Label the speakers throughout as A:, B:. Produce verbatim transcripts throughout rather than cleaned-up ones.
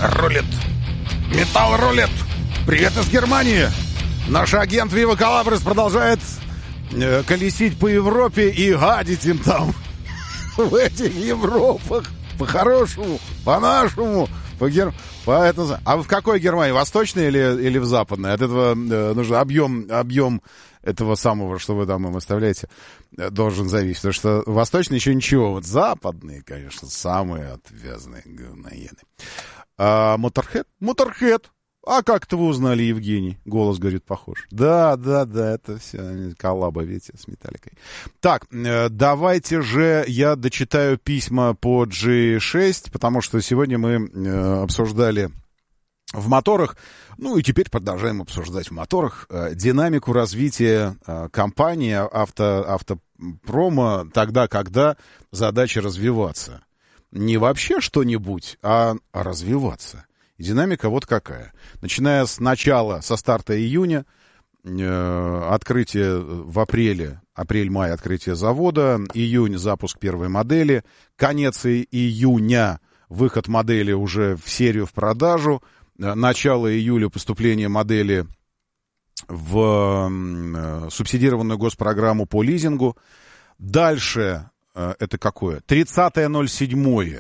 A: Рулит. Металл рулит. Привет из Германии. Наш агент Вива Калабрис продолжает э, колесить по Европе и гадить им там в этих Европах. По-хорошему, по-нашему. По гер... по это... А вы в какой Германии? Восточной или, или в западной? От этого э, нужно объем, объем этого самого, что вы там им оставляете, э, должен зависеть. Потому что восточные еще ничего. Вот западные, конечно, самые отвязные говноеды. А Моторхед? Моторхед. А как это вы узнали, Евгений? Голос, говорит, похож. Да, да, да, это все коллаба, видите, с Металликой. Так, э, давайте же я дочитаю письма по джи шесть, потому что сегодня мы э, обсуждали в моторах, ну и теперь продолжаем обсуждать в моторах э, динамику развития э, компании авто, автопрома тогда, когда задача развиваться. Не вообще что-нибудь, а, а развиваться. И динамика вот какая. Начиная с начала, со старта июня, э, открытие в апреле, апрель-май открытие завода, июнь запуск первой модели, конец июня выход модели уже в серию в продажу, э, начало июля поступление модели в э, субсидированную госпрограмму по лизингу. Дальше, э, это какое? тридцатое ноль седьмое.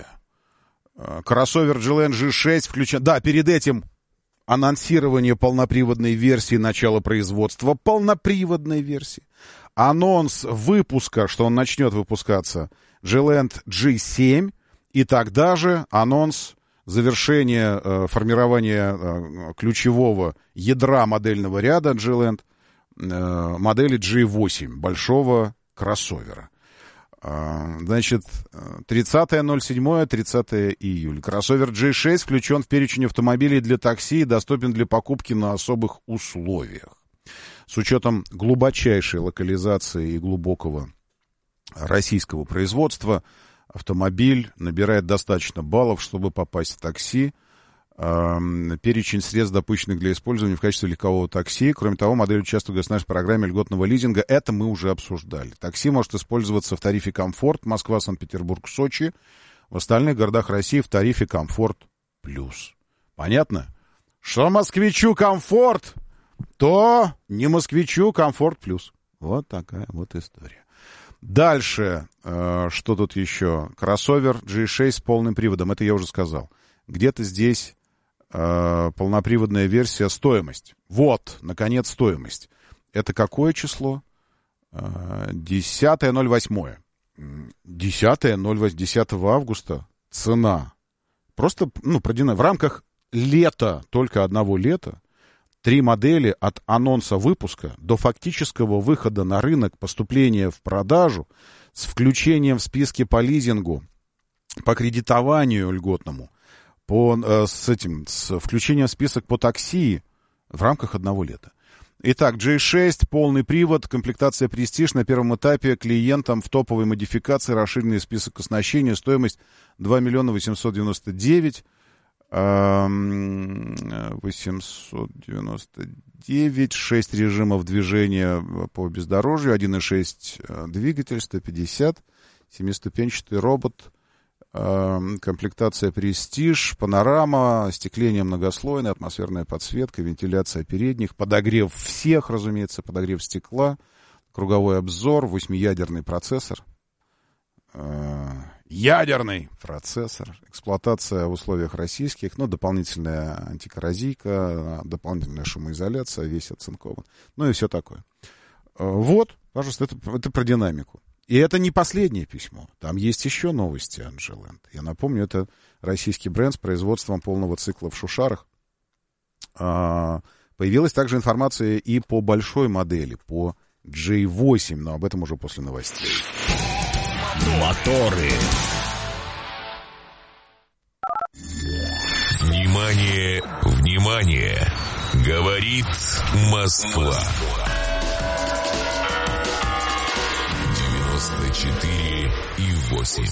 A: Кроссовер джи эл эн джи шесть включен. Да, перед этим анонсирование полноприводной версии, начало производства полноприводной версии. Анонс выпуска, что он начнет выпускаться, джи эл эн джи семь. И тогда же анонс завершения э, формирования э, ключевого ядра модельного ряда джи эл эн, э, модели джи восемь, большого кроссовера. Значит, тридцатое ноль седьмое, тридцатое июля. Кроссовер джи шесть включен в перечень автомобилей для такси и доступен для покупки на особых условиях. С учетом глубочайшей локализации и глубокого российского производства, автомобиль набирает достаточно баллов, чтобы попасть в такси. Перечень средств, допущенных для использования в качестве легкового такси. Кроме того, модель участвует в государственной программе льготного лизинга. Это мы уже обсуждали. Такси может использоваться в тарифе «Комфорт» Москва, Санкт-Петербург, Сочи. В остальных городах России в тарифе «Комфорт плюс». Понятно? Что москвичу «Комфорт», то не москвичу «Комфорт плюс». Вот такая вот история. Дальше, э, что тут еще? Кроссовер джи шесть с полным приводом. Это я уже сказал. Где-то здесь э, полноприводная версия, стоимость. Вот, наконец, стоимость. Это какое число? Э, десятое ноль восьмое. десятое ноль восьмое, десятого августа цена. Просто, ну, в рамках лета, только одного лета, три модели от анонса выпуска до фактического выхода на рынок, поступления в продажу, с включением в списки по лизингу, по кредитованию льготному, по, э, с этим, с включением в список по такси в рамках одного лета. Итак, джи шесть, полный привод, комплектация «Престиж» на первом этапе клиентам в топовой модификации, расширенный список оснащения, стоимость два миллиона восемьсот девяносто девять. восемьсот девяносто девять, шесть режимов движения по бездорожью, один и шесть двигатель, сто пятьдесят, семиступенчатый робот, комплектация «Престиж», панорама, остекление многослойное, атмосферная подсветка, вентиляция передних, подогрев всех, разумеется, подогрев стекла, круговой обзор, восьмиядерный процессор. Ядерный процессор, эксплуатация в условиях российских, ну, дополнительная антикоррозийка, дополнительная шумоизоляция, весь оцинкован, ну и все такое. Вот, пожалуйста, это, это про динамику. И это не последнее письмо. Там есть еще новости от джи эл эн. Я напомню, это российский бренд с производством полного цикла в Шушарах. А, появилась также информация и по большой модели, по джи восемь, но об этом уже после новостей.
B: Моторы. Внимание, внимание! Говорит Москва. девяносто четыре и восемь.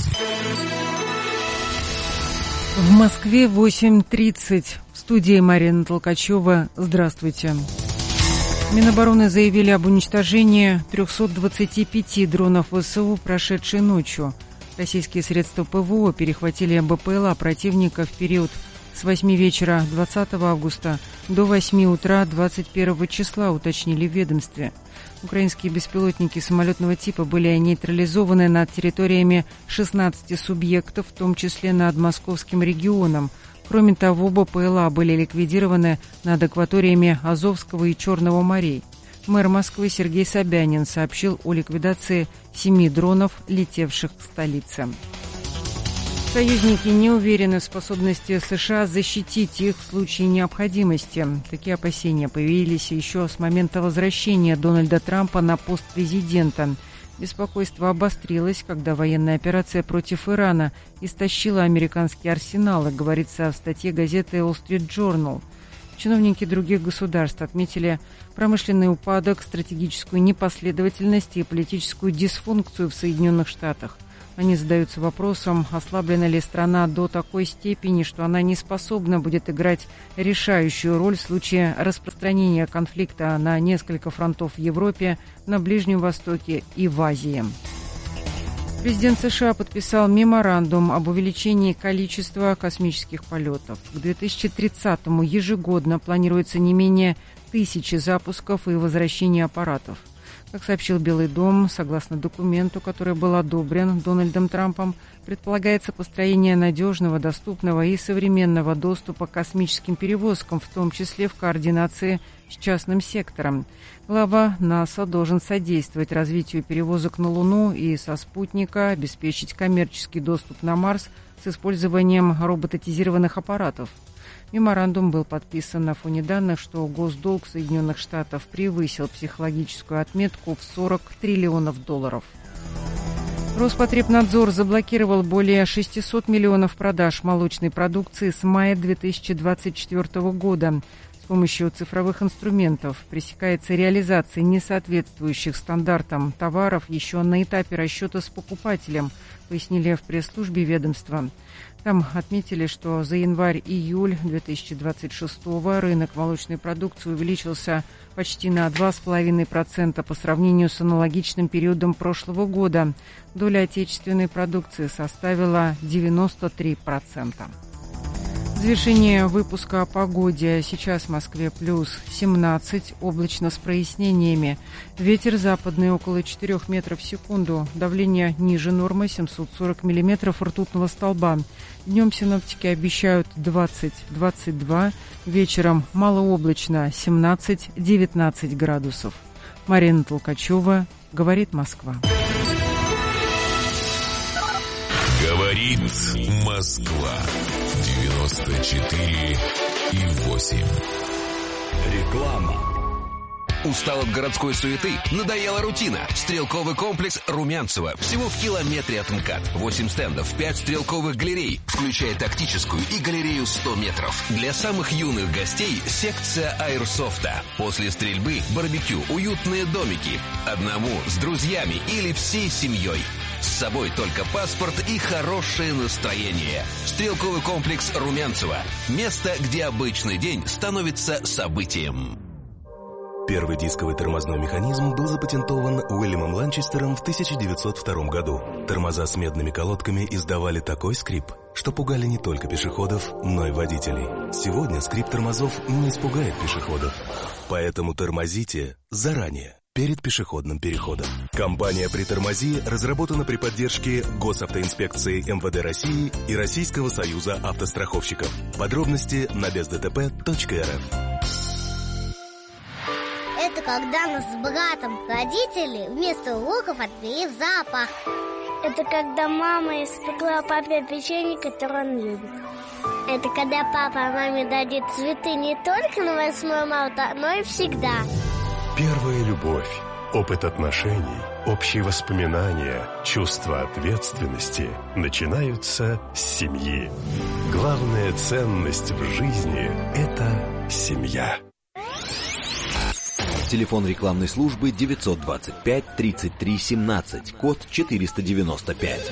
C: В Москве восемь тридцать. В студии Марина Толкачева. Здравствуйте. Минобороны заявили об уничтожении триста двадцать пять дронов ВСУ прошедшей ночью. Российские средства ПВО перехватили БПЛА противника в период с восьми вечера двадцатого августа до восьми утра двадцать первого числа, уточнили в ведомстве. Украинские беспилотники самолетного типа были нейтрализованы над территориями шестнадцати субъектов, в том числе над Московским регионом. Кроме того, БПЛА были ликвидированы над акваториями Азовского и Черного морей. Мэр Москвы Сергей Собянин сообщил о ликвидации семи дронов, летевших к столице. Союзники не уверены в способности США защитить их в случае необходимости. Такие опасения появились еще с момента возвращения Дональда Трампа на пост президента. Беспокойство обострилось, когда военная операция против Ирана истощила американские арсеналы, говорится в статье газеты Wall Street Journal. Чиновники других государств отметили промышленный упадок, стратегическую непоследовательность и политическую дисфункцию в Соединенных Штатах. Они задаются вопросом, ослаблена ли страна до такой степени, что она не способна будет играть решающую роль в случае распространения конфликта на несколько фронтов в Европе, на Ближнем Востоке и в Азии. Президент США подписал меморандум об увеличении количества космических полетов. К две тысячи тридцатому ежегодно планируется не менее тысячи запусков и возвращений аппаратов. Как сообщил Белый дом, согласно документу, который был одобрен Дональдом Трампом, предполагается построение надежного, доступного и современного доступа к космическим перевозкам, в том числе в координации с частным сектором. Глава НАСА должен содействовать развитию перевозок на Луну и со спутника, обеспечить коммерческий доступ на Марс с использованием роботизированных аппаратов. Меморандум был подписан на фоне данных, что госдолг Соединенных Штатов превысил психологическую отметку в сорок триллионов долларов. Роспотребнадзор заблокировал более шестисот миллионов продаж молочной продукции с мая две тысячи двадцать четвёртого года. С помощью цифровых инструментов пресекается реализация несоответствующих стандартам товаров еще на этапе расчета с покупателем, пояснили в пресс-службе ведомства. Там отметили, что за январь-июль две тысячи двадцать шестого рынок молочной продукции увеличился почти на два с половиной процента по сравнению с аналогичным периодом прошлого года. Доля отечественной продукции составила девяносто три процента. Завершение выпуска о погоде. Сейчас в Москве плюс семнадцать, облачно с прояснениями. Ветер западный около четырёх метров в секунду. Давление ниже нормы семьсот сорок миллиметров ртутного столба. Днем синоптики обещают двадцать - двадцать два, вечером малооблачно семнадцать-девятнадцать градусов. Марина Толкачева, говорит Москва.
B: Говорит Москва. девяносто четыре и восемь.
D: Реклама. Устал от городской суеты? Надоела рутина? Стрелковый комплекс Румянцево. Всего в километре от МКАД. восемь стендов, пять стрелковых галерей, включая тактическую и галерею сто метров. Для самых юных гостей секция аэрсофта. После стрельбы барбекю, уютные домики. Одному, с друзьями или всей семьей. С собой только паспорт и хорошее настроение. Стрелковый комплекс Румянцево. Место, где обычный день становится событием.
E: Первый дисковый тормозной механизм был запатентован Уильямом Ланчестером в тысяча девятьсот втором году. Тормоза с медными колодками издавали такой скрип, что пугали не только пешеходов, но и водителей. Сегодня скрип тормозов не испугает пешеходов. Поэтому тормозите заранее, перед пешеходным переходом. Компания «Притормози» разработана при поддержке Госавтоинспекции МВД России и Российского союза автостраховщиков. Подробности на без дэ тэ пэ точка эр эф.
F: Это когда нас с братом родители вместо уроков отвели в зоопарк.
G: Это когда мама испекла папе печенье, которое он любит.
F: Это когда папа маме дадит цветы не только на восьмое марта, но и всегда.
H: Первая любовь, опыт отношений, общие воспоминания, чувство ответственности начинаются с семьи. Главная ценность в жизни – это семья.
I: Телефон рекламной службы девятьсот двадцать пять тридцать три семнадцать, код четыреста девяносто пять.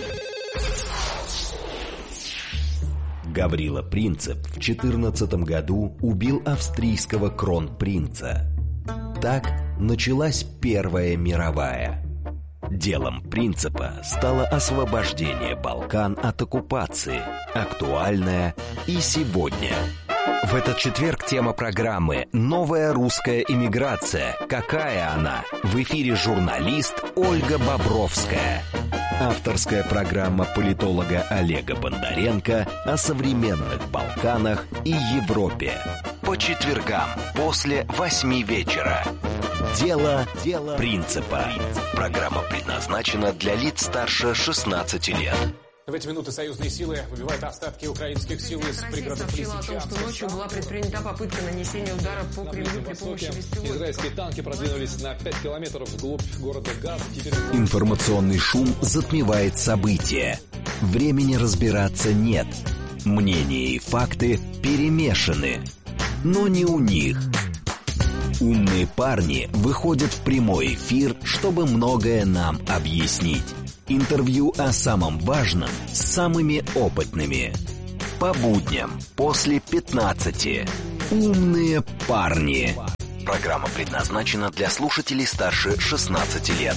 I: Гаврила Принцип в четырнадцатом году убил австрийского кронпринца. Так началась Первая мировая. Делом принципа стало освобождение Балкан от оккупации, актуальное и сегодня. В этот четверг тема программы «Новая русская иммиграция. Какая она?» В эфире журналист Ольга Бобровская. Авторская программа политолога Олега Бондаренко о современных Балканах и Европе. По четвергам после восьми вечера. Дело, Дело принципа. Программа предназначена для лиц старше шестнадцати лет.
J: В эти минуты союзные силы выбивают остатки украинских сил из пригородов Лисичанска.
K: О том, что ночью была предпринята попытка нанесения удара по Кремлю при помощи беспилотников.
J: Израильские танки продвинулись на пять километров вглубь города Газ. Теперь...
I: Информационный шум затмевает события. Времени разбираться нет. Мнения и факты перемешаны. Но не у них. Умные парни выходят в прямой эфир, чтобы многое нам объяснить. Интервью о самом важном с самыми опытными. По будням после пятнадцати. Умные парни. Программа предназначена для слушателей старше шестнадцати лет.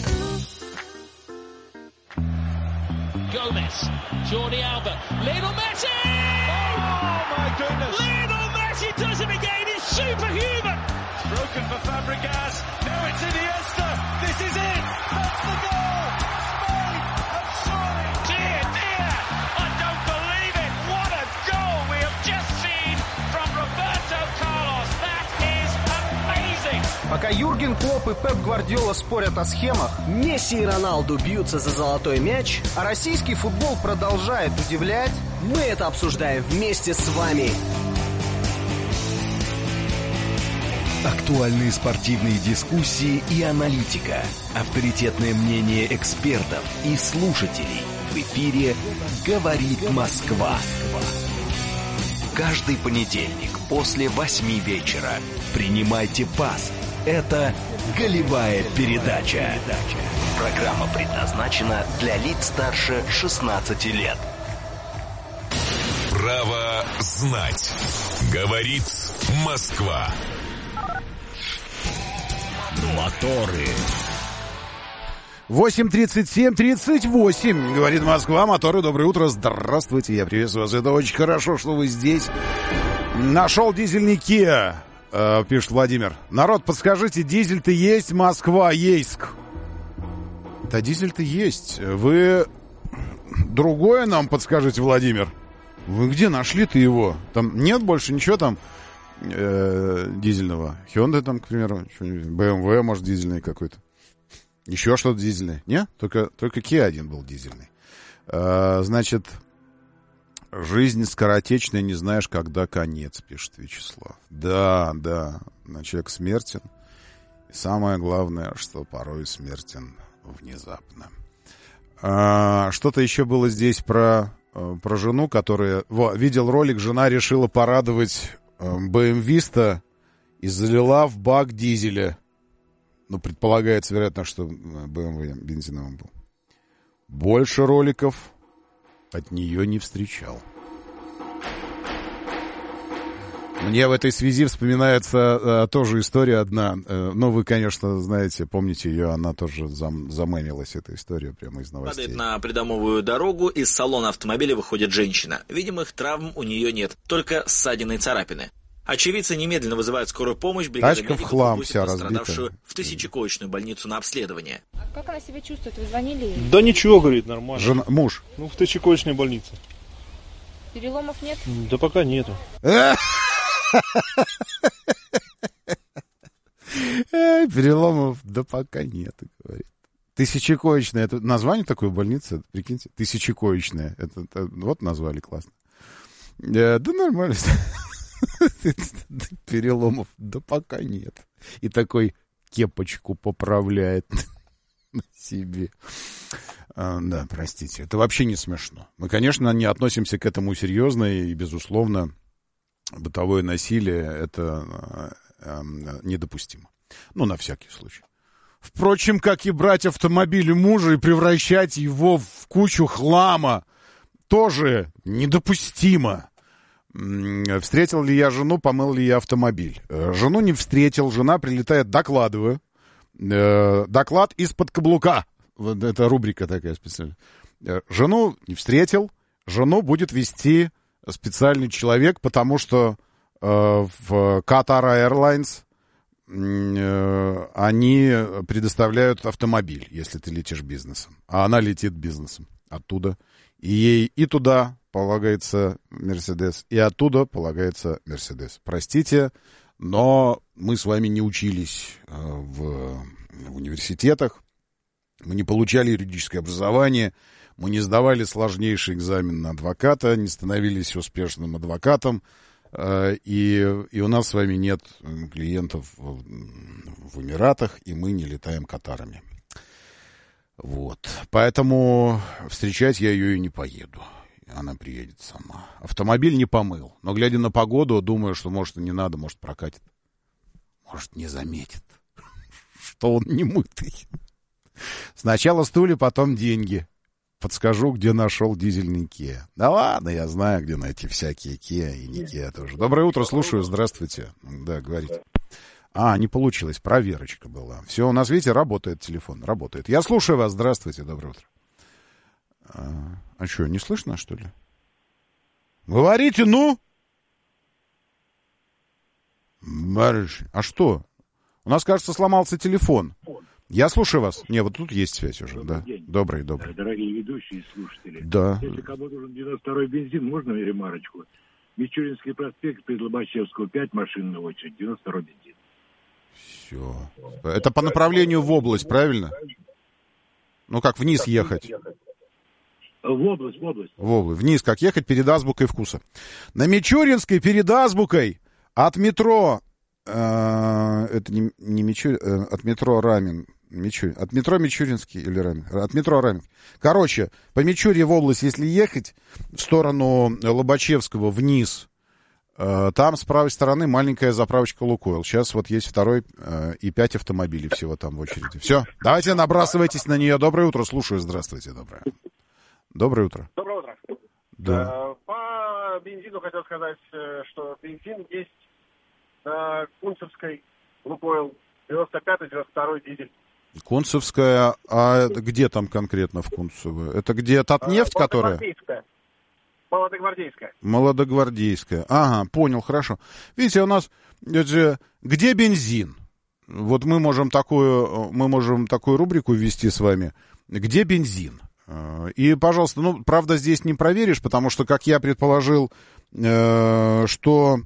L: Gomez, Jordi Alba, Lionel Messi! Oh my goodness! Lionel Messi does it again. He's superhuman. It's broken for Fabregas. Now it's Iniesta. This is it. That's the goal. Spain have surely. Dear, dear, I don't believe it. What a goal we have just seen from Roberto Carlos. That is amazing.
M: Пока Юрген Клопп и Пеп Гвардиола спорят о схемах, Месси и Роналду бьются за золотой мяч, а российский футбол продолжает удивлять, мы это обсуждаем вместе с вами.
I: Актуальные спортивные дискуссии и аналитика. Авторитетное мнение экспертов и слушателей. В эфире «Говорит Москва». Каждый понедельник после восьми вечера. Принимайте пас. Это «Голевая передача». Программа предназначена для лиц старше шестнадцати лет.
B: Право знать. Говорит Москва.
I: Моторы.
A: восемь тридцать семь тридцать восемь, говорит Москва. Моторы, доброе утро, здравствуйте, я приветствую вас. Это очень хорошо, что вы здесь. Нашел дизельный Kia, э, пишет Владимир. Народ, подскажите, дизель-то есть? Москва, Ейск. Да, дизель-то есть. Вы другое нам подскажите, Владимир. Вы где нашли-то его? Там нет больше ничего там э, дизельного? Hyundai там, к примеру, бэ эм вэ, может, дизельный какой-то. Еще что-то дизельное. Нет? Только, только Kia один был дизельный. Э, значит, жизнь скоротечная, не знаешь, когда конец, пишет Вячеслав. Да, да, человек смертен. И самое главное, что порой смертен внезапно. Э, что-то еще было здесь про... Про жену, которая... Во, видел ролик, жена решила порадовать бэ эм вэ-ста и залила в бак дизеля. Ну, предполагается, вероятно, что бэ эм вэ бензиновым был. Больше роликов от нее не встречал. Мне в этой связи вспоминается а, тоже история одна. А, ну, вы, конечно, знаете, помните ее, она тоже зам, замемилась, эта история, прямо из новостей.
N: Падает на придомовую дорогу, из салона автомобиля выходит женщина. Видимых травм у нее нет, только ссадины и царапины. Очевидцы немедленно вызывают скорую помощь, бригада
A: медиков
N: в
A: хлам,
N: вся пострадавшую в тысячекоечную больницу на обследование.
O: А как она себя чувствует? Вы звонили?
P: Да ничего, говорит, нормально.
A: Жена, муж?
P: Ну, в тысячекоечной больнице.
O: Переломов нет?
P: Да пока нету.
A: Переломов да пока нет, говорит. Тысячекоечная, это название такой больницы, прикиньте, тысячекоечная. Это, это вот назвали классно. Да нормально. Переломов да пока нет. И такой кепочку поправляет на себе. А, да, простите, это вообще не смешно. Мы, конечно, не относимся к этому серьезно, и, безусловно, бытовое насилие — это э, э, недопустимо. Ну, на всякий случай. Впрочем, как и брать автомобиль мужа и превращать его в кучу хлама, тоже недопустимо. Встретил ли я жену, помыл ли я автомобиль? Жену не встретил, жена прилетает, докладываю. Доклад из-под каблука. вот это рубрика такая специальная. Жену не встретил, жену будет вести специальный человек, потому что э, в Qatar Airlines э, они предоставляют автомобиль, если ты летишь бизнесом. А она летит бизнесом оттуда. И ей и туда полагается Мерседес, и оттуда полагается Мерседес. Простите, но мы с вами не учились э, в, в университетах, мы не получали юридическое образование, мы не сдавали сложнейший экзамен на адвоката, не становились успешным адвокатом, э, и, и у нас с вами нет клиентов в, в Эмиратах, и мы не летаем катарами. Вот. Поэтому встречать я ее и не поеду. Она приедет сама. Автомобиль не помыл. Но, глядя на погоду, думаю, что, может, и не надо, может, прокатит. Может, не заметит, что он не мытый. Сначала стулья, потом деньги. Подскажу, где нашел дизельный Kia. Да ладно, я знаю, где найти всякие Kia и не Kia тоже. Доброе утро, слушаю, здравствуйте. Да, говорите. А, не получилось, проверочка была. Все, у нас, видите, работает телефон, работает. Я слушаю вас, здравствуйте, доброе утро. А, а что, не слышно, что ли? Говорите, ну? Барышня, а что? У нас, кажется, сломался телефон. Я слушаю вас. Не, вот тут есть связь уже, добрый да. День. Добрый, добрый.
Q: Дорогие ведущие и слушатели.
A: Да.
Q: Если кому нужен девяносто второй бензин, можно ремарочку? Мичуринский проспект, перед Лобачевского, пять, машинная очередь, девяносто второй бензин.
A: Все. Это по направлению в область, правильно? Ну, как вниз ехать?
Q: В область, в область.
A: В область. Вниз, как ехать перед азбукой вкуса. На Мичуринской перед азбукой от метро... Э, это не, не Мичурин, э, от метро Рамин. Мичурин, от метро Мичуринский или Рамин? От метро Рамин. Короче, по Мичуре в область, если ехать в сторону Лобачевского вниз... Там с правой стороны маленькая заправочка Лукойл. Сейчас вот есть второй э, и пять автомобилей всего там в очереди. Все, давайте набрасывайтесь на нее. Доброе утро, слушаю. Здравствуйте, доброе. Доброе утро.
R: Доброе утро.
A: Да.
R: По бензину хотел сказать, что бензин есть на Кунцевской, Лукойл, девяносто пятый девяносто второй дизель.
A: Кунцевская, а где там конкретно в Кунцево? Это где Татнефть, которая?
R: Молодогвардейская.
A: Молодогвардейская. Ага, понял, хорошо. Видите, у нас же, где бензин? Вот мы можем такую, мы можем такую рубрику ввести с вами. Где бензин? И, пожалуйста, ну, правда, здесь не проверишь, потому что, как я предположил, э, что...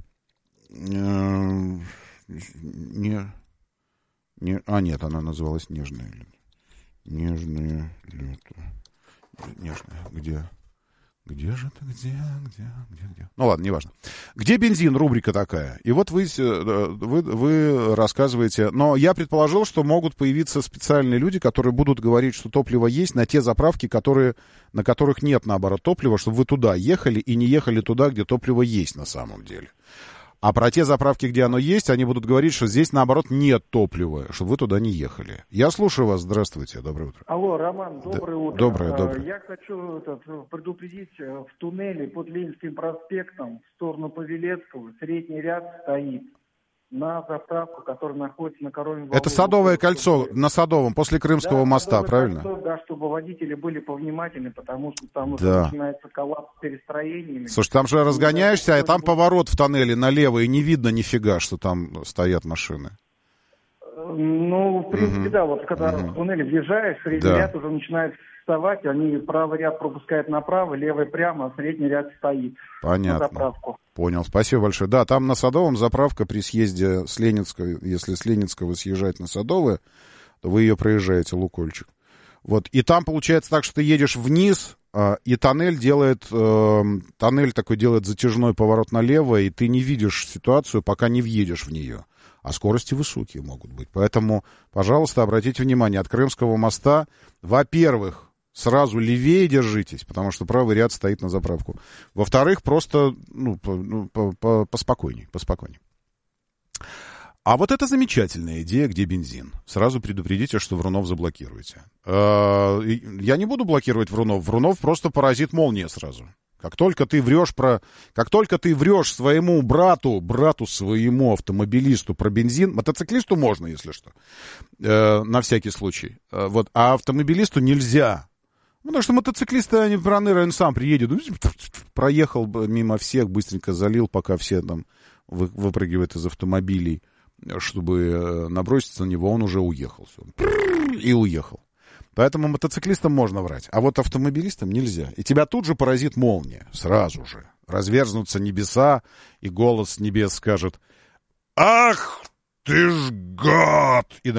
A: Э, не, не, а, нет, она называлась «Нежное лето». «Нежное лето». «Нежное». Где... Где же это? Где? Где? Где? Где? Ну ладно, неважно. Где бензин? Рубрика такая. И вот вы, вы, вы рассказываете. Но я предположил, что могут появиться специальные люди, которые будут говорить, что топливо есть на те заправки, которые, на которых нет, наоборот, топлива, чтобы вы туда ехали и не ехали туда, где топливо есть на самом деле. А про те заправки, где оно есть, они будут говорить, что здесь, наоборот, нет топлива, чтобы вы туда не ехали. Я слушаю вас. Здравствуйте. Доброе утро.
S: Алло, Роман, доброе
A: да,
S: утро.
A: Доброе, доброе.
S: Я хочу этот, предупредить, в туннеле под Ленинским проспектом в сторону Павелецкого средний ряд стоит на заправку, которая находится на Коровьем.
A: Это Садовое кольцо на Садовом, после Крымского
S: да,
A: моста, правильно?
S: Кольцо, да, чтобы водители были повнимательны, потому что там
A: да.
S: начинается коллапс с перестроениями.
A: Слушай, там же разгоняешься, а там поворот в тоннеле налево, и не видно нифига, что там стоят машины.
S: Ну, в принципе, угу. да, вот когда угу. в туннеле въезжаешь, средний да. ряд уже начинает вставать, они правый ряд пропускают направо, левый прямо, а средний ряд стоит.
A: Понятно.
S: На заправку. Понял,
A: спасибо большое. Да, там на Садовом заправка при съезде с Ленинского, если с Ленинского съезжать на Садовое, то вы ее проезжаете, Лукольчик. Вот, и там получается так, что ты едешь вниз, и тоннель делает, э, тоннель такой делает затяжной поворот налево, и ты не видишь ситуацию, пока не въедешь в нее. А скорости высокие могут быть. Поэтому, пожалуйста, обратите внимание, от Крымского моста, во-первых, сразу левее держитесь, потому что правый ряд стоит на заправку. Во-вторых, просто ну, по, ну, по, по, поспокойней, поспокойней. А вот это замечательная идея, где бензин. Сразу предупредите, что Врунов заблокируете. Я не буду блокировать Врунов. Врунов просто поразит молния сразу. Как только ты врешь про... Как только ты врешь своему брату, брату своему автомобилисту про бензин, мотоциклисту можно, если что, э, на всякий случай. Э, вот, а автомобилисту нельзя. Потому что мотоциклисты, они проныры, он сам приедет, проехал мимо всех, быстренько залил, пока все там вы, выпрыгивают из автомобилей, чтобы наброситься на него, он уже уехал. И уехал. Поэтому мотоциклистам можно врать, а вот автомобилистам нельзя. И тебя тут же поразит молния, сразу же. Разверзнутся небеса, и голос с небес скажет: «Ах, ты ж гад!» И,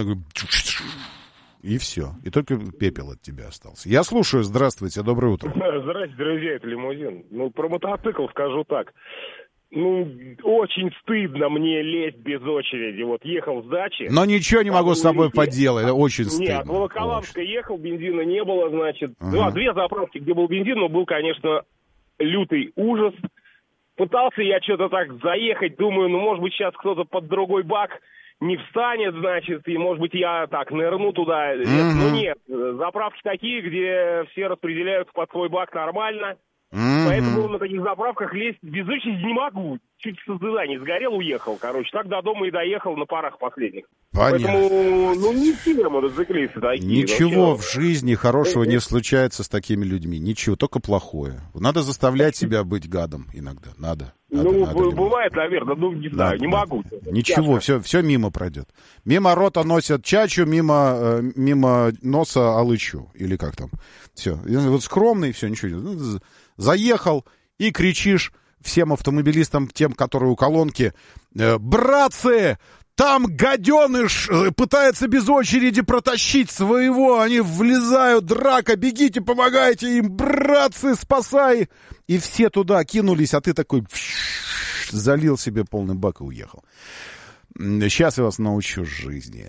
A: и все. И только пепел от тебя остался. Я слушаю. Здравствуйте, доброе утро.
T: Здравствуйте, друзья, это Лимузин. Ну, про мотоцикл скажу так. Ну, очень стыдно мне лезть без очереди. Вот ехал с дачи.
A: Но ничего не могу с тобой поделать, это очень стыдно.
T: Нет, в Волоколамска ехал, бензина не было, значит. Ага. Два, две заправки, где был бензин, но был, конечно, лютый ужас. Пытался я что-то так заехать, думаю, ну, может быть, сейчас кто-то под другой бак не встанет, значит, и, может быть, я так нырну туда. Mm-hmm. Но нет, заправки такие, где все распределяют под свой бак нормально. Mm-hmm. Поэтому на таких заправках лезть без очереди не могу. Чуть в создании сгорел, уехал, короче. Так до дома и доехал на парах последних.
A: Понятно.
T: Поэтому, ну, не все мотоциклисты такие.
A: Ничего вообще в жизни хорошего не случается с такими людьми. Ничего, только плохое. Надо заставлять себя быть гадом иногда. Надо. надо
T: ну,
A: надо
T: б- бывает, наверное, ну, не знаю, надо, не надо. могу.
A: Ничего, все, все мимо пройдет. Мимо рота носят чачу, мимо, э, мимо носа алычу. Или как там. Все. Вот скромный, все, ничего. Заехал и кричишь всем автомобилистам, тем, которые у колонки: «Братцы, там гаденыш пытается без очереди протащить своего, они влезают, драка, бегите, помогайте им, братцы, спасай!» И все туда кинулись, а ты такой залил себе полный бак и уехал. Сейчас я вас научу жизни.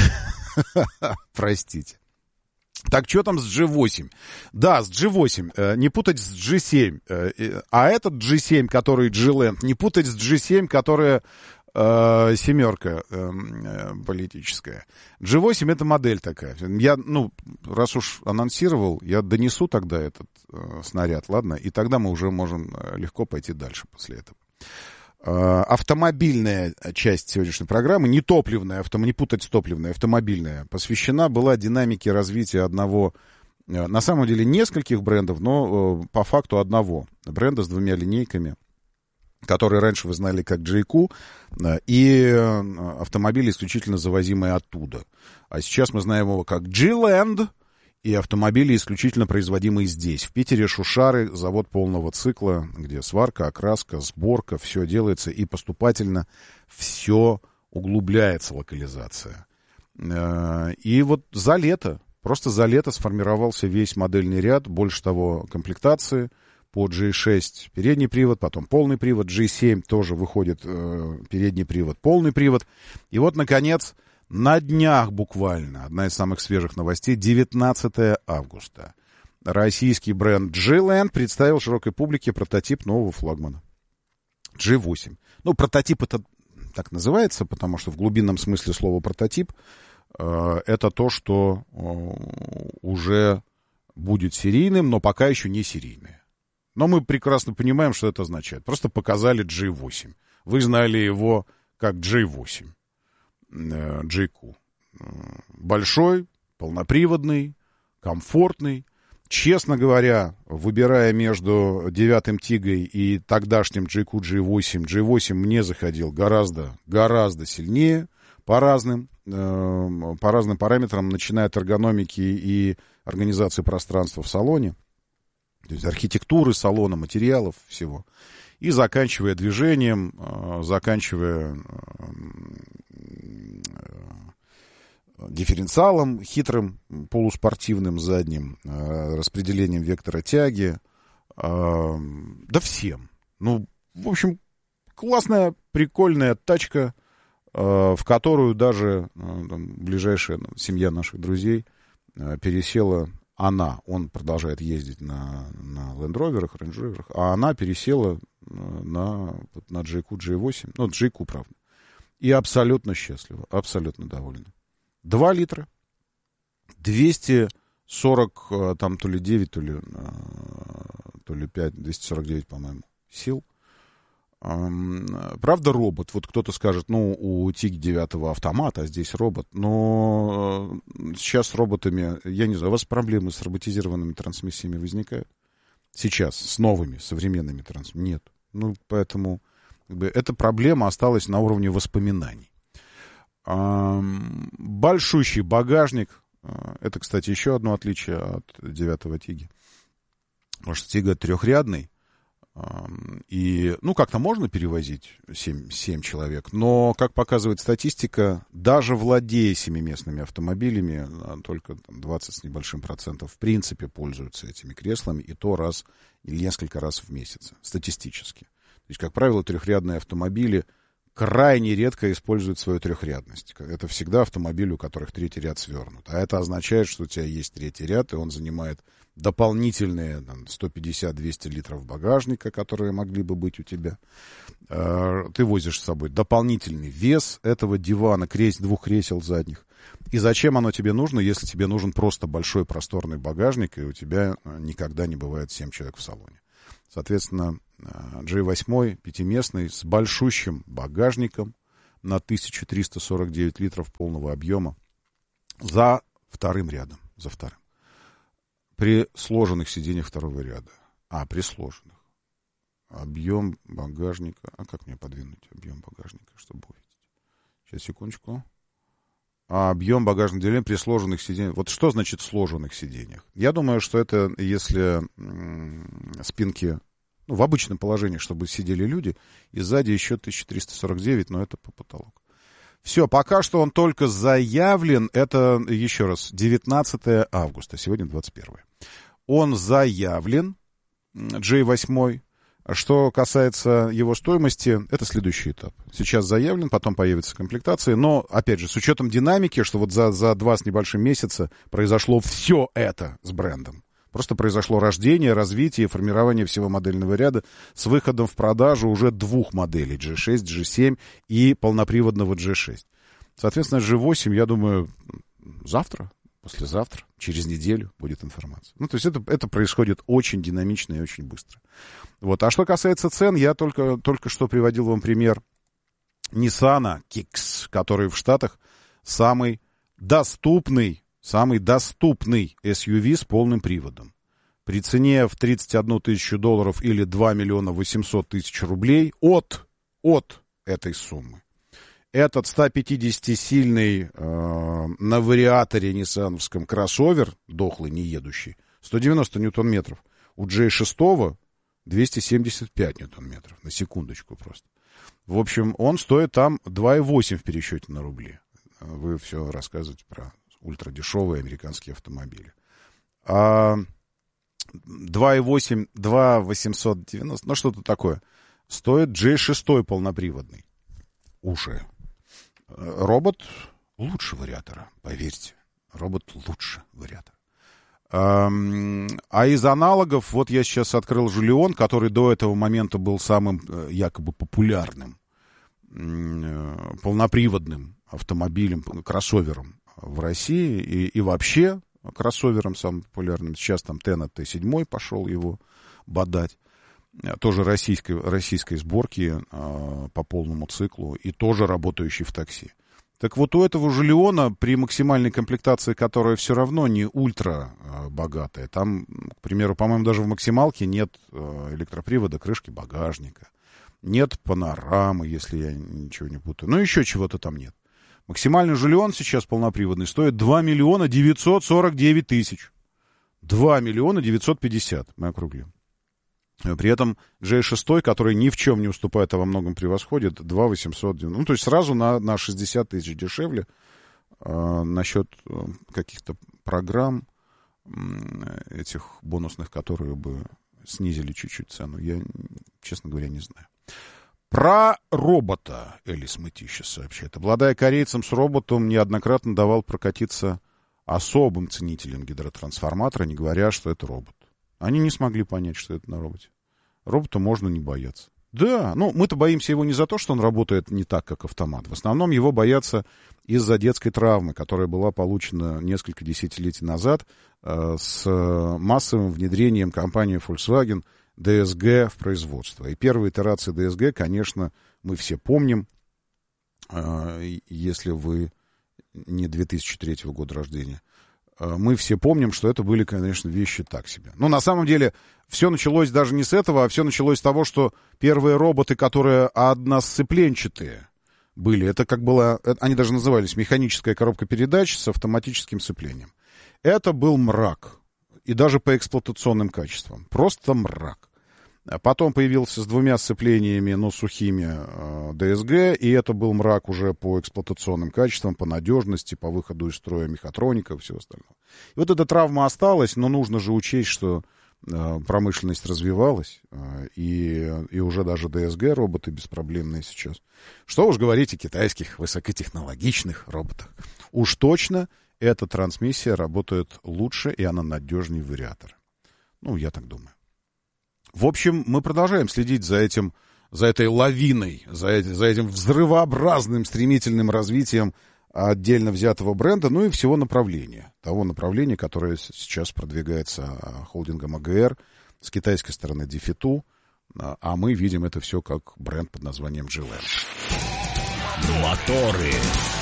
A: Простите. Так, что там с джи восемь? Да, с джи восемь. Э, не путать с джи семь. Э, э, а этот джи семь, который G-Land, не путать с джи семь, которая э, семерка э, э, политическая. джи восемь — это модель такая. Я, ну, раз уж анонсировал, я донесу тогда этот э, снаряд, ладно? И тогда мы уже можем легко пойти дальше после этого. Автомобильная часть сегодняшней программы, не топливная, авто, не путать с топливной, автомобильная, посвящена была динамике развития одного, на самом деле нескольких брендов, но по факту одного бренда с двумя линейками, который раньше вы знали как Джейку, и автомобили исключительно завозимые оттуда. А сейчас мы знаем его как G-Land, и автомобили исключительно производимые здесь. В Питере Шушары, завод полного цикла, где сварка, окраска, сборка, все делается, и поступательно все углубляется, локализация. И вот за лето, просто за лето сформировался весь модельный ряд, больше того, комплектации по джи шесть передний привод, потом полный привод, джи семь тоже выходит передний привод, полный привод. И вот, наконец, на днях буквально, одна из самых свежих новостей, девятнадцатого августа. Российский бренд G-Land представил широкой публике прототип нового флагмана. джи восемь. Ну, прототип это так называется, потому что в глубинном смысле слова прототип э, это то, что э, уже будет серийным, но пока еще не серийное. Но мы прекрасно понимаем, что это означает. Просто показали джи восемь. Вы знали его как джи восемь. Джейку. Большой, полноприводный, комфортный. Честно говоря, выбирая между девятым Тигой и тогдашним Джейку джи восемь, джи восемь мне заходил гораздо, гораздо сильнее по разным, э, по разным параметрам, начиная от эргономики и организации пространства в салоне, то есть архитектуры салона, материалов, всего. И заканчивая движением, заканчивая дифференциалом хитрым, полуспортивным задним, распределением вектора тяги, да всем. Ну, в общем, классная, прикольная тачка, в которую даже там, ближайшая семья наших друзей пересела. Она, он продолжает ездить на, на Land Rover'ах, Range Rover'ах, а она пересела на, на Джейку джи восемь, ну, Джейку, правда, и абсолютно счастлива, абсолютно довольна. Два литра, двести сорок, там то ли девять, то ли, то ли пять, двести сорок девять, по-моему, сил. Правда, робот. Вот кто-то скажет, ну, у Тиг девять автомат, а здесь робот. Но сейчас с роботами, я не знаю, у вас проблемы с роботизированными трансмиссиями возникают? Сейчас, с новыми, современными трансмиссиями? Нет. Ну, поэтому как бы, эта проблема осталась на уровне воспоминаний. Большущий багажник. Это, кстати, еще одно отличие от девятого Тиги. Потому что Тига трехрядный. И, ну, как-то можно перевозить семь, семь человек, но, как показывает статистика, даже владея семиместными автомобилями, только там, двадцать с небольшим процентов в принципе пользуются этими креслами, и то раз или несколько раз в месяц, статистически. То есть, как правило, трехрядные автомобили крайне редко используют свою трехрядность. Это всегда автомобили, у которых третий ряд свернут. А это означает, что у тебя есть третий ряд, и он занимает дополнительные там, сто пятьдесят - двести литров багажника, которые могли бы быть у тебя. Ты возишь с собой дополнительный вес этого дивана, крес, двух кресел задних. И зачем оно тебе нужно, если тебе нужен просто большой просторный багажник, и у тебя никогда не бывает семь человек в салоне. Соответственно, джей восемь пятиместный с большущим багажником на тысячу триста сорок девять литров полного объема за вторым рядом. За вторым. При сложенных сиденьях второго ряда. А, при сложенных. Объем багажника. А как мне подвинуть объем багажника, чтобы увидеть? Сейчас, секундочку. А объем багажного отделения при сложенных сиденьях. Вот что значит сложенных сиденьях? Я думаю, что это если м- спинки ну, в обычном положении, чтобы сидели люди, и сзади еще тысяча триста сорок девять, но это по потолок. Все, пока что он только заявлен, это, еще раз, девятнадцатого августа, сегодня двадцать первое. Он заявлен, джей восемь. Что касается его стоимости, это следующий этап. Сейчас заявлен, потом появится комплектация, но, опять же, с учетом динамики, что вот за, за два с небольшим месяца произошло все это с брендом. Просто произошло рождение, развитие, формирование всего модельного ряда с выходом в продажу уже двух моделей, джи шесть, джи семь и полноприводного джи шесть. Соответственно, джи восемь, я думаю, завтра, послезавтра, через неделю будет информация. Ну, то есть это, это происходит очень динамично и очень быстро. Вот. А что касается цен, я только, только что приводил вам пример Nissan Kicks, который в Штатах самый доступный Самый доступный эс ю ви с полным приводом. При цене в тридцать одну тысячу долларов или два миллиона восемьсот тысяч рублей от, от этой суммы. Этот сто пятидесятисильный э, на вариаторе ниссановском кроссовер, дохлый, не едущий, сто девяносто ньютон-метров. У джей шесть двести семьдесят пять ньютон-метров. На секундочку просто. В общем, он стоит там два и восемь в пересчете на рубли. Вы все рассказываете про ультрадешевые американские автомобили. А два и восемь, два восемьсот девяносто, ну что-то такое, стоит джей шесть полноприводный. Уже. Робот лучше вариатора, поверьте. Робот лучше вариатора. А, а из аналогов, вот я сейчас открыл Жулион, который до этого момента был самым якобы популярным полноприводным автомобилем, кроссовером в России и, и вообще кроссовером самым популярным. Сейчас там Тенет Т семь пошел его бодать. Тоже российской, российской сборки э, по полному циклу и тоже работающий в такси. Так вот у этого же Леона при максимальной комплектации, которая все равно не ультра э, богатая, там, к примеру, по-моему, даже в максималке нет э, электропривода крышки багажника, нет панорамы, если я ничего не путаю, ну еще чего-то там нет. Максимальный Жулион сейчас полноприводный стоит два миллиона девятьсот сорок девять тысяч. два миллиона девятьсот пятьдесят, мы округлим. При этом джей шесть, который ни в чем не уступает, а во многом превосходит, два восемьсот девяносто. Ну, то есть сразу на, на шестьдесят тысяч дешевле. Э, насчет каких-то программ э, этих бонусных, которые бы снизили чуть-чуть цену, я, честно говоря, не знаю. Про робота Элис Мытища сообщает. Обладая корейцем с роботом, неоднократно давал прокатиться особым ценителям гидротрансформатора, не говоря, что это робот. Они не смогли понять, что это на роботе. Робота можно не бояться. Да, ну мы-то боимся его не за то, что он работает не так, как автомат. В основном его боятся из-за детской травмы, которая была получена несколько десятилетий назад э, с массовым внедрением компании Volkswagen ди эс джи в производство. И первые итерации ди эс джи, конечно, мы все помним, э, если вы не две тысячи третьего года рождения. Мы все помним, что это были, конечно, вещи так себе. Но на самом деле все началось даже не с этого, а все началось с того, что первые роботы, которые односцепленчатые были, это как было, они даже назывались механическая коробка передач с автоматическим сцеплением. Это был мрак, и даже по эксплуатационным качествам. Просто мрак. Потом появился с двумя сцеплениями, но сухими, ди эс джи, и это был мрак уже по эксплуатационным качествам, по надежности, по выходу из строя мехатроника и всего остального. И вот эта травма осталась, но нужно же учесть, что э, промышленность развивалась, э, и, и уже даже ди эс джи роботы беспроблемные сейчас. Что уж говорить о китайских высокотехнологичных роботах. Уж точно эта трансмиссия работает лучше, и она надежнее вариатора. Ну, я так думаю. В общем, мы продолжаем следить за этим, за этой лавиной, за, за этим взрывообразным, стремительным развитием отдельно взятого бренда, ну и всего направления. Того направления, которое сейчас продвигается холдингом а гэ эр, с китайской стороны Дифиту, а мы видим это все как бренд под названием джи эл эм.
I: Моторы.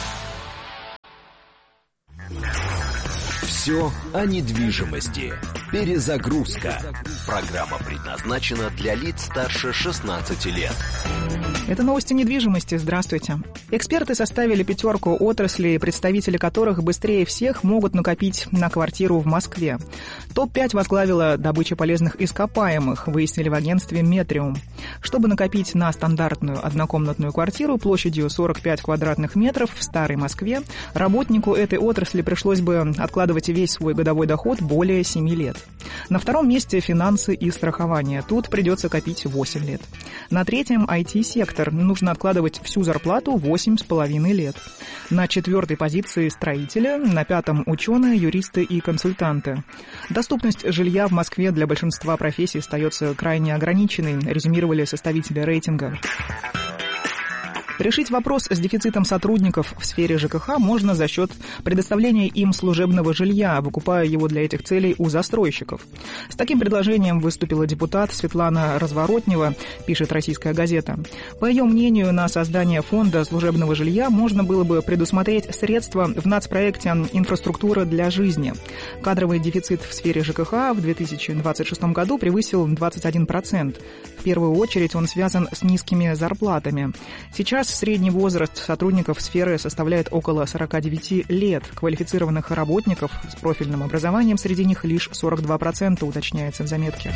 I: Все о недвижимости. Перезагрузка. Программа предназначена для лиц старше шестнадцати лет.
U: Это новости недвижимости. Здравствуйте. Эксперты составили пятерку отраслей, представители которых быстрее всех могут накопить на квартиру в Москве. топ пять возглавила добыча полезных ископаемых, выяснили в агентстве «Метриум». Чтобы накопить на стандартную однокомнатную квартиру площадью сорок пять квадратных метров в старой Москве, работнику этой отрасли пришлось бы откладывать весь свой годовой доход более семи лет. На втором месте финансы и страхование. Тут придется копить восемь лет. На третьем ай ти-сектор. Нужно откладывать всю зарплату восемь с половиной лет. На четвертой позиции строители. На пятом ученые, юристы и консультанты. Доступность жилья в Москве для большинства профессий остается крайне ограниченной, резюмировали составители рейтинга. Решить вопрос с дефицитом сотрудников в сфере ЖКХ можно за счет предоставления им служебного жилья, выкупая его для этих целей у застройщиков. С таким предложением выступила депутат Светлана Разворотнева, пишет «Российская газета». По ее мнению, на создание фонда служебного жилья можно было бы предусмотреть средства в нацпроекте «Инфраструктура для жизни». Кадровый дефицит в сфере ЖКХ в две тысячи двадцать шестом году превысил двадцать один процент. В первую очередь он связан с низкими зарплатами. Сейчас средний возраст сотрудников сферы составляет около сорок девять лет. Квалифицированных работников с профильным образованием среди них лишь сорок два процента, уточняется в заметке.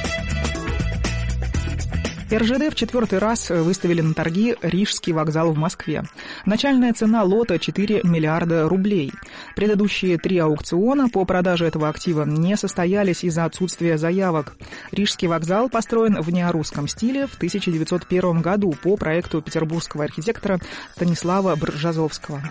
U: эр жэ дэ в четвертый раз выставили на торги Рижский вокзал в Москве. Начальная цена лота четыре миллиарда рублей. Предыдущие три аукциона по продаже этого актива не состоялись из-за отсутствия заявок. Рижский вокзал построен в неорусском стиле в тысяча девятьсот первом году по проекту петербургского архитектора Станислава Бржазовского.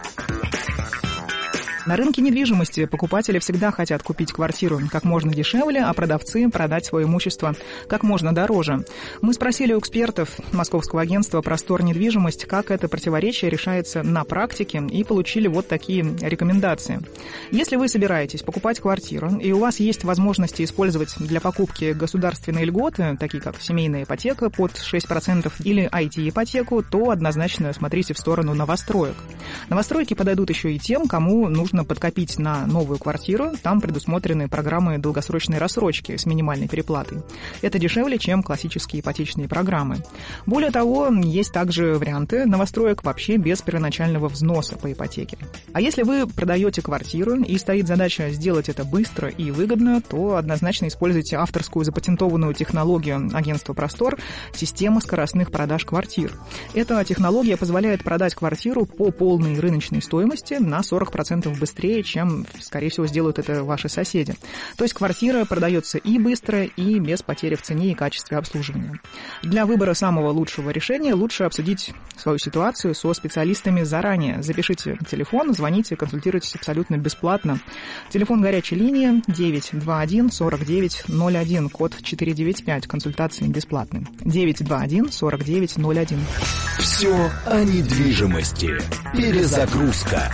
U: На рынке недвижимости покупатели всегда хотят купить квартиру как можно дешевле, а продавцы продать свое имущество как можно дороже. Мы спросили у экспертов московского агентства «Простор недвижимость», как это противоречие решается на практике, и получили вот такие рекомендации. Если вы собираетесь покупать квартиру, и у вас есть возможности использовать для покупки государственные льготы, такие как семейная ипотека под шесть процентов или ай ти-ипотеку, то однозначно смотрите в сторону новостроек. Новостройки подойдут еще и тем, кому нужно Нужно подкопить на новую квартиру. Там предусмотрены программы долгосрочной рассрочки с минимальной переплатой. Это дешевле, чем классические ипотечные программы. Более того, есть также варианты новостроек вообще без первоначального взноса по ипотеке. А если вы продаете квартиру и стоит задача сделать это быстро и выгодно, то однозначно используйте авторскую запатентованную технологию агентства «Простор» — система скоростных продаж квартир. Эта технология позволяет продать квартиру по полной рыночной стоимости на сорок процентов быстрее, быстрее, чем, скорее всего, сделают это ваши соседи. То есть квартира продается и быстро, и без потери в цене и качестве обслуживания. Для выбора самого лучшего решения лучше обсудить свою ситуацию со специалистами заранее. Запишите телефон, звоните, консультируйтесь абсолютно бесплатно. Телефон горячей линии девять два один сорок девять ноль один, код четыреста девяносто пять, консультации бесплатные. девять два один сорок девять ноль один.
I: Все о недвижимости. Перезагрузка.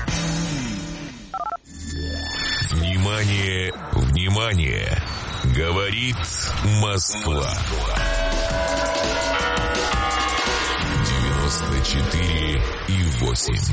B: Внимание, внимание! Говорит Москва. девяносто четыре и восемь.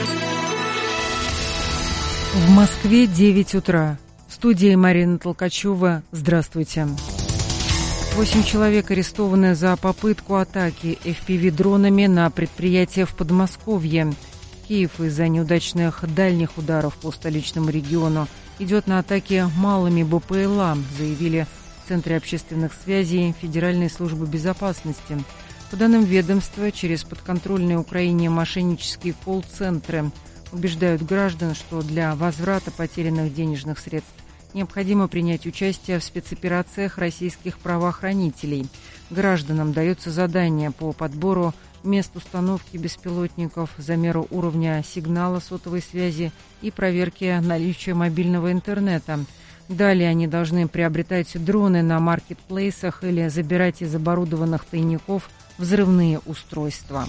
C: В Москве девять утра. В студии Марина Толкачева. Здравствуйте. Восемь человек арестованы за попытку атаки эф пи ви-дронами на предприятие в Подмосковье. Киев из-за неудачных дальних ударов по столичному региону идет на атаки малыми бэ пэ эл а, заявили в Центре общественных связей Федеральной службы безопасности. По данным ведомства, через подконтрольные Украине мошеннические колл-центры убеждают граждан, что для возврата потерянных денежных средств необходимо принять участие в спецоперациях российских правоохранителей. Гражданам дается задание по подбору мест установки беспилотников, замеру уровня сигнала сотовой связи и проверке наличия мобильного интернета. Далее они должны приобретать дроны на маркетплейсах или забирать из оборудованных тайников взрывные устройства.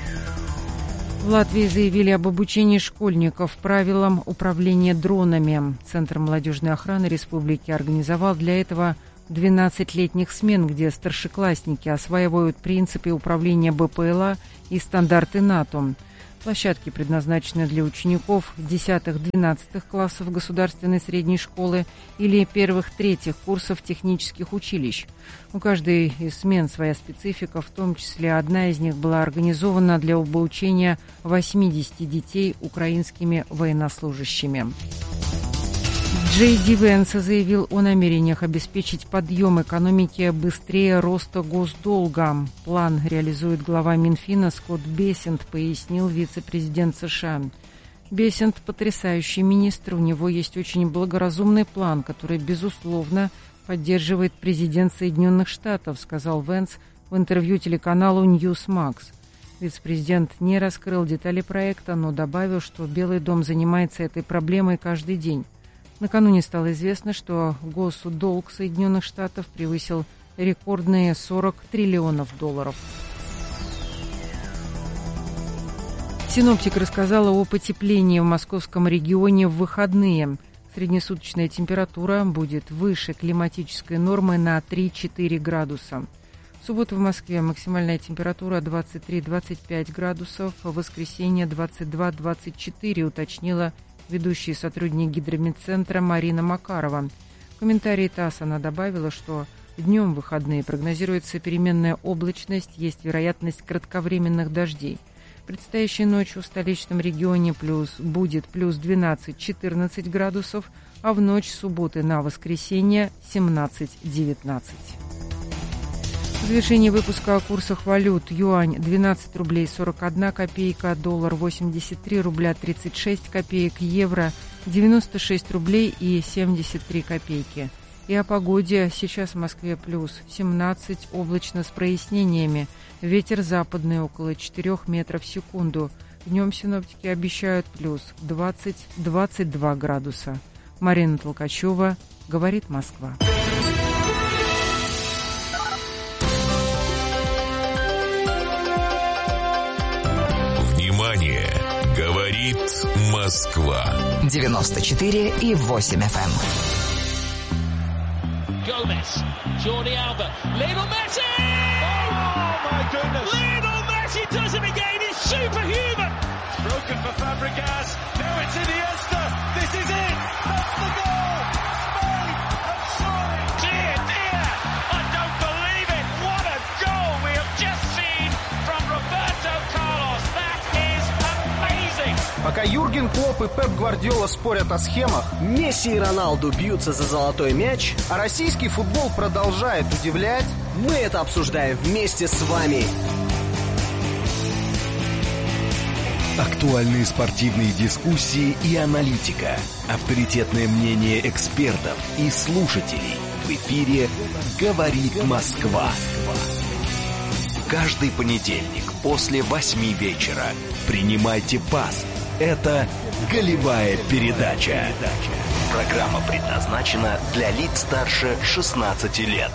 C: В Латвии заявили об обучении школьников правилам управления дронами. Центр молодежной охраны республики организовал для этого двенадцать летних смен, где старшеклассники осваивают принципы управления бэ пэ эл а и стандарты НАТО. Площадки предназначены для учеников десятых-двенадцатых классов государственной средней школы или первых-третьих курсов технических училищ. У каждой из смен своя специфика, в том числе одна из них была организована для обучения восьмидесяти детей украинскими военнослужащими. Джей Ди Венс заявил о намерениях обеспечить подъем экономики быстрее роста госдолга. План реализует глава Минфина Скотт Бессент, пояснил вице-президент США. Бессент – потрясающий министр, у него есть очень благоразумный план, который, безусловно, поддерживает президент Соединенных Штатов, сказал Венс в интервью телеканалу Newsmax. Вице-президент не раскрыл детали проекта, но добавил, что Белый дом занимается этой проблемой каждый день. Накануне стало известно, что госдолг Соединенных Штатов превысил рекордные сорок триллионов долларов. Синоптик рассказала о потеплении в московском регионе в выходные. Среднесуточная температура будет выше климатической нормы на три-четыре градуса. В субботу в Москве максимальная температура двадцать три - двадцать пять градусов, в воскресенье двадцать два - двадцать четыре, уточнила ведущий сотрудник гидрометцентра Марина Макарова. В комментарии ТАСС она добавила, что днем в выходные прогнозируется переменная облачность, есть вероятность кратковременных дождей. Предстоящей ночью в столичном регионе плюс будет плюс двенадцать - четырнадцать градусов, а в ночь с субботы на воскресенье семнадцать - девятнадцать. В завершении выпуска о курсах валют. Юань двенадцать рублей сорок одна копейка, доллар восемьдесят три рубля тридцать шесть копеек, евро девяносто шесть рублей и семьдесят три копейки. И о погоде. Сейчас в Москве плюс семнадцать, облачно с прояснениями. Ветер западный около четырёх метров в секунду. Днем синоптики обещают плюс двадцать - двадцать два градуса. Марина Толкачева, говорит Москва.
B: Внимание! Говорит Москва.
V: девяносто четыре и восемь эф эм.
L: Gomez, Jordi Alba, Lionel Messi! Oh my goodness! Lionel Messi does it again. It's superhuman. Broken for Fabregas. Now it's Iniesta. This is it. That's the goal. Spain have scored. Dear, dear, I don't believe it. What a goal we have just seen from Roberto Carlos. That is amazing.
M: Пока Юрген Клопп и Пеп Гвардиола спорят о схемах, Месси и Роналду бьются за золотой мяч, а российский футбол продолжает удивлять, мы это обсуждаем вместе с вами.
I: Актуальные спортивные дискуссии и аналитика. Авторитетное мнение экспертов и слушателей. В эфире «Говорит Москва». Каждый понедельник после восьми вечера принимайте пас. Это «Голевая передача». Программа предназначена для лиц старше шестнадцати лет.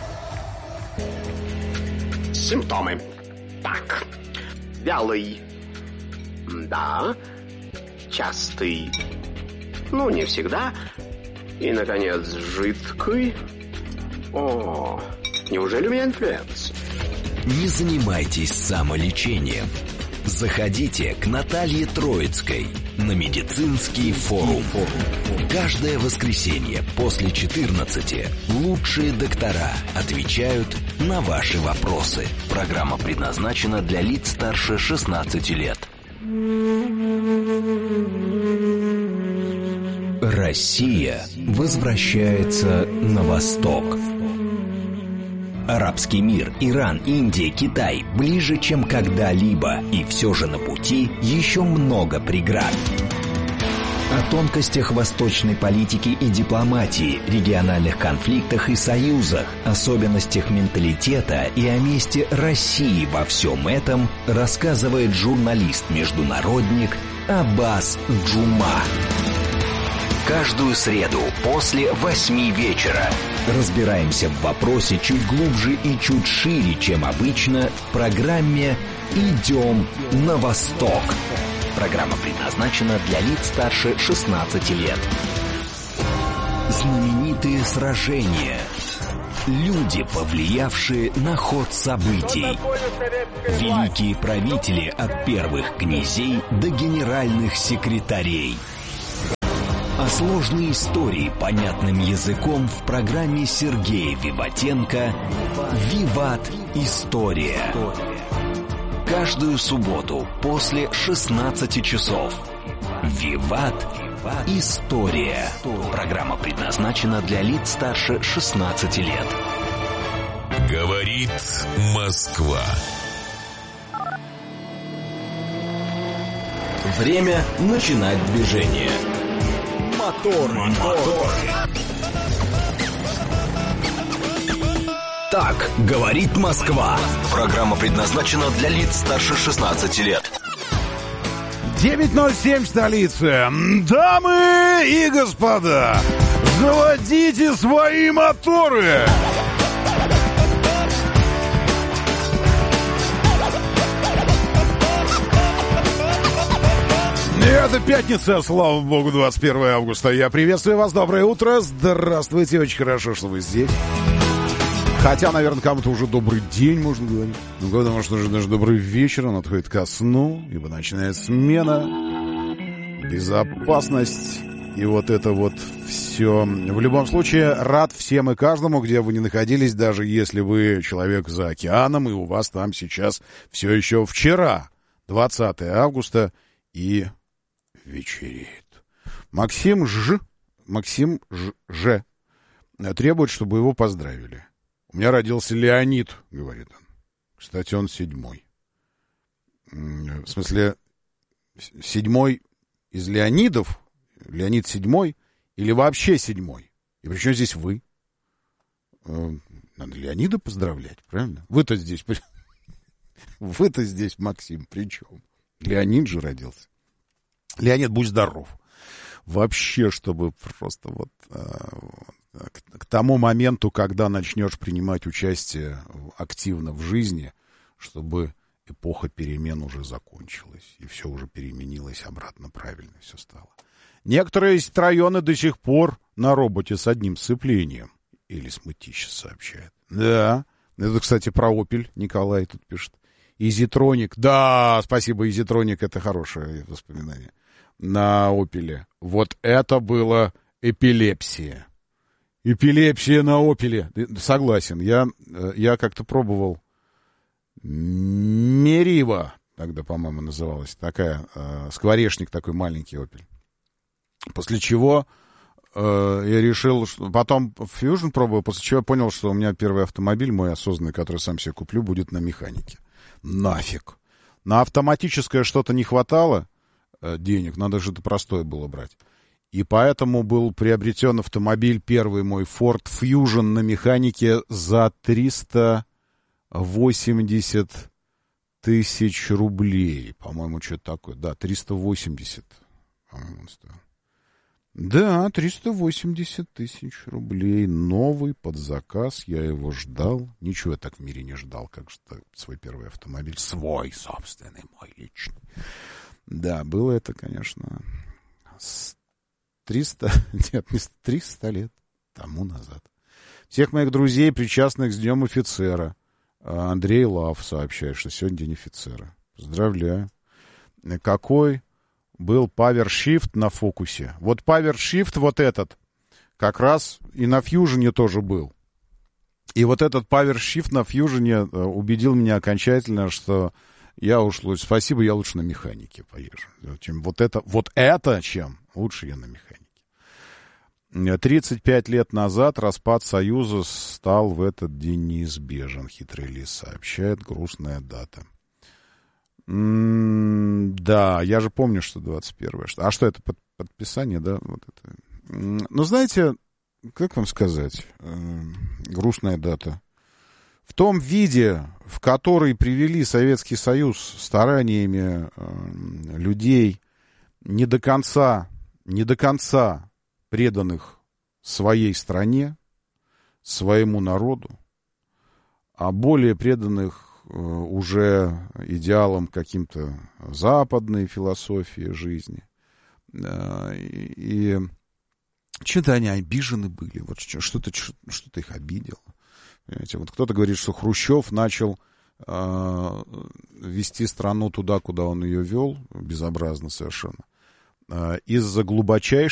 D: Симптомы. Так. Вялый. Да. Частый. Ну, не всегда. И, наконец, жидкий. О, неужели у меня инфлюенс?
I: Не занимайтесь самолечением. Заходите к Наталье Троицкой на медицинский форум. Каждое воскресенье после четырнадцати лучшие доктора отвечают на ваши вопросы. Программа предназначена для лиц старше шестнадцати лет. Россия возвращается на восток. Арабский мир, Иран, Индия, Китай ближе, чем когда-либо, и все же на пути еще много преград. О тонкостях восточной политики и дипломатии, региональных конфликтах и союзах, особенностях менталитета и о месте России во всем этом рассказывает журналист-международник Аббас Джума. Каждую среду после восьми вечера разбираемся в вопросе чуть глубже и чуть шире, чем обычно, в программе «Идем на восток». Программа предназначена для лиц старше шестнадцати лет. Знаменитые сражения. Люди, повлиявшие на ход событий. Великие правители от первых князей до генеральных секретарей. О сложной истории понятным языком в программе Сергея Виватенко «Виват. История». Каждую субботу после шестнадцати часов. «Виват. История». Программа предназначена для лиц старше шестнадцати лет.
B: Говорит Москва.
I: Время начинать движение. Мотор, мотор. Так говорит Москва. Программа предназначена для лиц старше шестнадцати лет.
A: девять ноль семь столица. Дамы и господа, заводите свои моторы. Это пятница, слава богу, двадцать первое августа. Я приветствую вас, доброе утро. Здравствуйте, очень хорошо, что вы здесь. Хотя, наверное, кому-то уже добрый день, можно говорить. Ну, потому что уже даже добрый вечер, он отходит ко сну, ибо начинает смена, безопасность и вот это вот все. В любом случае, рад всем и каждому, где вы ни находились, даже если вы человек за океаном, и у вас там сейчас все еще вчера, двадцатое августа, и вечереет. Максим Ж, Максим Ж, Ж требует, чтобы его поздравили. У меня родился Леонид, говорит он. Кстати, он седьмой. В смысле, седьмой из Леонидов? Леонид седьмой? Или вообще седьмой? И при чем здесь вы? Надо Леонида поздравлять, правильно? Вы-то здесь... Вы-то здесь, Максим, при чем? Леонид же родился. Леонид, будь здоров. Вообще, чтобы просто вот э, к, к тому моменту, когда начнешь принимать участие активно в жизни, чтобы эпоха перемен уже закончилась, и все уже переменилось обратно, правильно все стало. Некоторые районы до сих пор на роботе с одним сцеплением. Или Смытища сообщает. Да, это, кстати, про Opel Николай тут пишет. Изитроник, да, спасибо, Изитроник, это хорошее воспоминание. На Опеле. Вот это было эпилепсия. Эпилепсия на Опеле. Согласен, я, я как-то пробовал Мерива, тогда, по-моему, называлась, такая, э, скворечник такой маленький Опель. После чего э, я решил, что... потом Fusion пробовал, после чего я понял, что у меня первый автомобиль, мой осознанный, который сам себе куплю, будет на механике. Нафиг. На автоматическое что-то не хватало э, денег, надо же это простое было брать. И поэтому был приобретен автомобиль, первый мой Ford Fusion на механике за триста восемьдесят тысяч рублей. По-моему, что-то такое. Да, триста восемьдесят, по-моему, он стоил. Да, триста восемьдесят тысяч рублей. Новый под заказ. Я его ждал. Ничего я так в мире не ждал, как же свой первый автомобиль. Свой, собственный, мой личный. Да, было это, конечно, триста, нет, не триста лет тому назад. Всех моих друзей, причастных с Днем офицера. Андрей Лав сообщает, что сегодня День офицера. Поздравляю. Какой был Power Shift на Фокусе? Вот Power Shift вот этот как раз и на Фьюжене тоже был. И вот этот Power Shift на Фьюжене убедил меня окончательно, что я уж лучше, спасибо, я лучше на механике поезжу. Чем вот это, вот это чем? Лучше я на механике. тридцать пять лет назад распад Союза стал в этот день неизбежен, хитрый лис сообщает, грустная дата. М-м, да, я же помню, что двадцать первое. А что это, под, подписание, да? Вот это. Ну, знаете, как вам сказать, э-э, грустная дата. В том виде, в который привели Советский Союз стараниями э, людей не до конца, не до конца преданных своей стране, своему народу, а более преданных э, уже идеалам каким-то западной философии жизни. Э, и и что-то они обижены были, вот что-то, что-то их обидело. Понимаете? Вот кто-то говорит, что Хрущев начал э, вести страну туда, куда он ее вел, безобразно совершенно, э, из-за глубочайшей